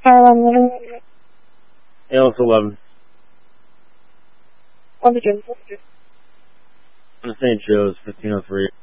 Tower 11. ALS 11. On the Jones. I'm St. Joe's, 1503.